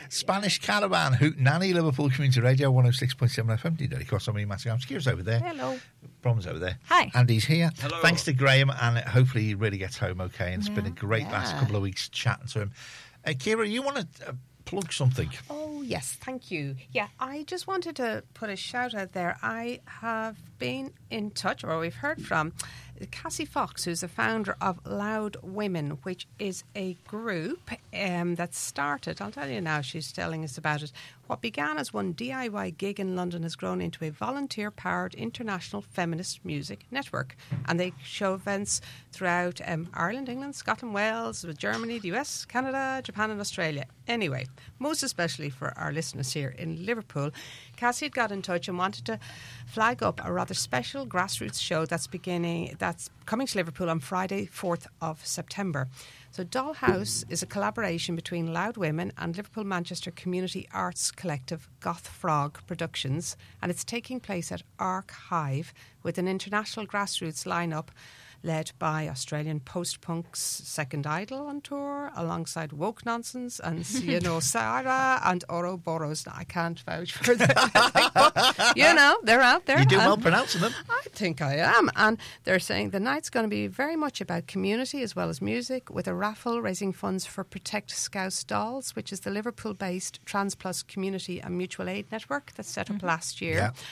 Spanish Caravan, Hoot Nanny, Liverpool Community Radio, 106.7 FM. Dedicado a Massive Kira's over there. Hello. Brom's over there. Hi. Andy's here. Hello. Thanks to Graham, and hopefully he really gets home okay. And it's been a great last couple of weeks chatting to him. Kira, you want to plug something? Oh, yes, thank you. Yeah, I just wanted to put a shout out there. I have been in touch, or we've heard from Cassie Fox, who's the founder of Loud Women, which is a group that started, I'll tell you now, she's telling us about it. What began as one DIY gig in London has grown into a volunteer-powered international feminist music network. And they show events throughout Ireland, England, Scotland, Wales, Germany, the US, Canada, Japan and Australia. Anyway, most especially for our listeners here in Liverpool, Cassie had got in touch and wanted to flag up a rather special grassroots show that's coming to Liverpool on Friday, 4th of September. So Dollhouse is a collaboration between Loud Women and Liverpool Manchester community arts collective Goth Frog Productions, and it's taking place at Archive with an international grassroots lineup led by Australian post-punk's Second Idol on tour, alongside Woke Nonsense and Sarah and Ouroboros. Now, I can't vouch for that, but, they're out there. You do well pronouncing them. I think I am. And they're saying the night's going to be very much about community as well as music, with a raffle raising funds for Protect Scouse Dolls, which is the Liverpool-based Trans Plus community and mutual aid network that's set up last year. Yeah.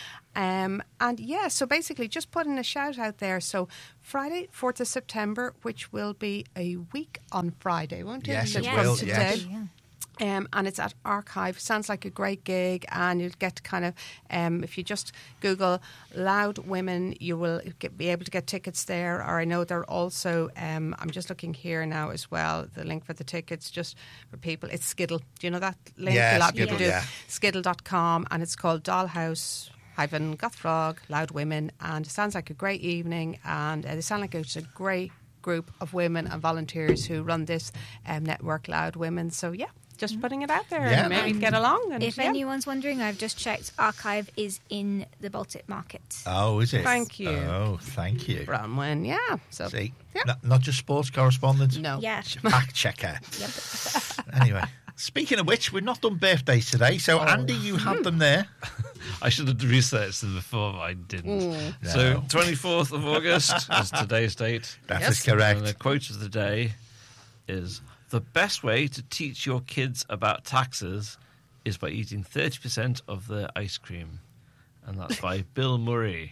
So basically just putting a shout out there. So Friday, 4th of September, which will be a week on Friday, won't it? Yes, it From will, today. yes. And it's at Archive. Sounds like a great gig, and you'll get kind of, if you just Google Loud Women, you will be able to get tickets there. Or I know they're also, I'm just looking here now as well, the link for the tickets just for people. It's Skiddle. Do you know that link? Yeah, a lot of Skiddle, people do. yeah. Skiddle.com, and it's called Dollhouse Goth Frog, Loud Women, and it sounds like a great evening, and they sound like it's a great group of women and volunteers who run this network, Loud Women. So yeah, just putting it out there, and maybe get along. And if anyone's wondering, I've just checked. Archive is in the Baltic Market. Oh, is it? Thank you. Oh, thank you. Bronwyn, yeah. So See, not just sports correspondent. no, Yeah. Fact checker. Yep. Anyway, speaking of which, we've not done birthdays today, so Andy, you had them there. I should have researched them before, but I didn't. So, 24th of August is today's date. That is correct. And the quote of the day is, "The best way to teach your kids about taxes is by eating 30% of their ice cream." And that's by Bill Murray.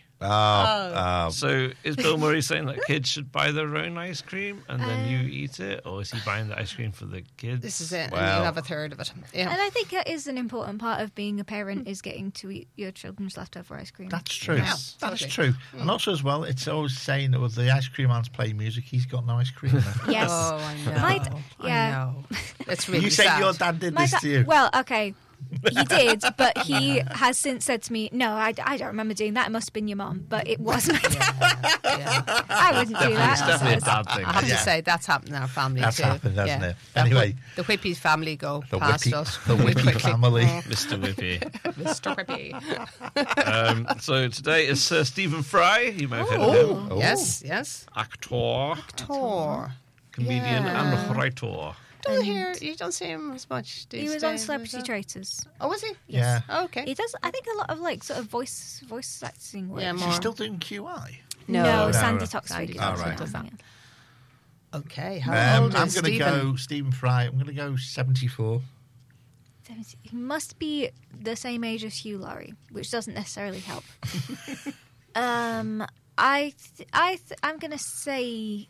So is Bill Murray saying that kids should buy their own ice cream and then you eat it? Or is he buying the ice cream for the kids? this is it. Well- and you'll have a third of it. Yeah. And I think that is an important part of being a parent, is getting to eat your children's leftover ice cream. That's true. Yes. That's Totally. true. And also as well, it's always saying that the ice cream man's playing music, he's got no ice cream left. Yes. Oh, I know. Yeah. I know. It's really You say sad. your dad did My this da- to you? Well, okay. He did, but he has since said to me, "No, I don't remember doing that. It must have been your mum, but it was my dad. Yeah. I wouldn't do It's that." definitely a dad thing. I have Yeah. to say that's happened in our family That's too. happened, hasn't it? That Anyway. the Whippy family go The past Whippy- us. the really Whippy quickly. family. Mr. Whippy. Mr. Whippy. So today is Sir Stephen Fry. You may have heard of him. Oh. Yes. Actor, Tor. comedian Yeah. and writer. You don't see him as much these He was on days, Celebrity is it? Traitors. Oh, was he? Yeah. Oh, okay. He does, I think, a lot of like sort of voice acting work. Yeah, Is more. he still doing QI? No, no. Sandy Sandy Toxvig Toxvig right. does that. Yeah. Okay. How old I'm is going to Stephen? go Stephen Fry. I'm going to go 74. He must be the same age as Hugh Laurie, which doesn't necessarily help. I'm going to say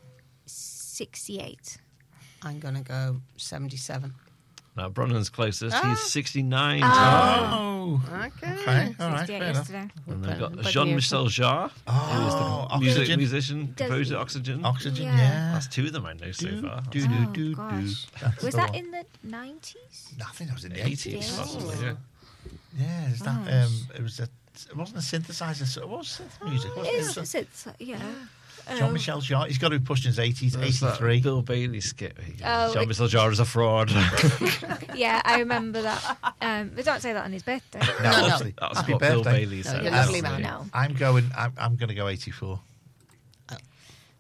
68. I'm going to go 77. Now, Bronwyn's closest. He's 69. Oh. Okay. Okay. All right. 68 Fair enough. yesterday. And then we've got But Jean-Michel Jarre, Oh, who is the Oxygen. musician, Does- composer, Oxygen. Oxygen, Yeah. yeah. That's two of them I know so far. Oh, gosh. That's Was the that one. in the 90s? I think that was in the 80s, 80s. possibly, yeah. Yeah, is that, it wasn't a synthesizer, so it was synth music, wasn't it? It's yeah. Jean-Michel Jarre, he's got to be pushed in his 80s, There's that 83. Bill Bailey skit. Oh, Jean-Michel Jarre is a fraud. Yeah, I remember that. But don't say that on his birthday. No, No. obviously. That was Happy what Bill birthday. Bailey No, said. you're a lovely man. No. I'm going to go 84.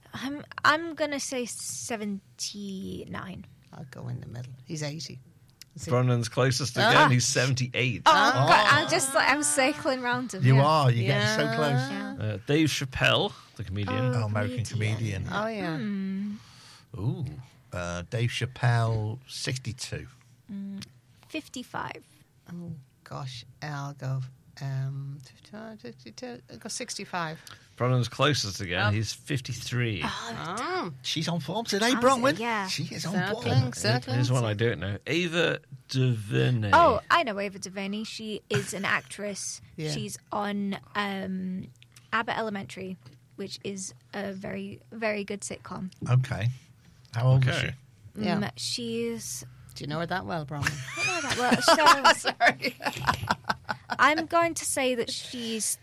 I'm going to say 79. I'll go in the middle. He's 80. Bronnan's closest again. He's 78. Oh, God, I'm circling round him. You yeah. are. You're getting so close. Yeah. Dave Chappelle, the comedian. Oh, American comedian. Oh, yeah. Ooh. Dave Chappelle, 62. 55. Oh, gosh. I'll go 52. I'll go 65. Bronnan's closest again. He's 53. Oh. She's on form today, Sounds Bronwyn. it, yeah. She is on Circling, form. Here's one I don't know. Ava DuVernay. Oh, I know Ava DuVernay. She is an actress. Yeah. She's on Abbott Elementary, which is a very, very good sitcom. Okay. How old is Okay. she? Yeah. She's... Do you know her that well, Bronwyn? I don't know that well. So Sorry. I'm going to say that she's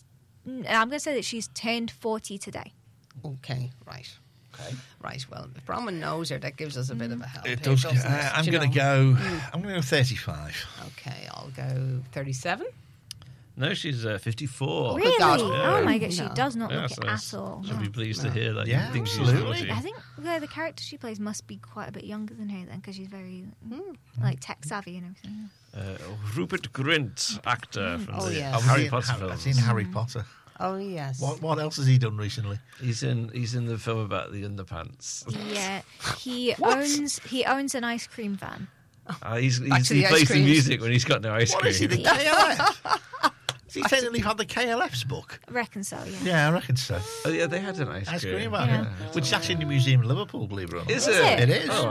turned 40 today. Okay, right. Okay. Right, well, if Bronwyn knows her, that gives us a bit of a help. It here, does. doesn't it? I'm Do you going to know? go. I'm going to go 35. Okay, I'll go 37. No, she's 54. Really? God. Oh my God, she No. does not Yeah, look so it at all. She'll be pleased to hear that Yeah, you think she's absolutely. 40. I think the character she plays must be quite a bit younger than her then, because she's very like tech savvy and everything. Rupert Grint, actor from Oh, the yes. Harry Potter I've films. seen Harry Potter. Oh, yes. What else has he done recently? He's in the film about the underpants. Yeah, he owns an ice cream van. Back to He the ice plays the creams. music when he's got no ice What cream. is he, the KLF? Has he technically had the KLF's book? I reckon so. Yeah. Yeah, I reckon so. Oh yeah, they had an ice Ice cream. cream, Yeah. which is actually in the museum in Liverpool, believe it or not. Is Is it? it? It is. Oh,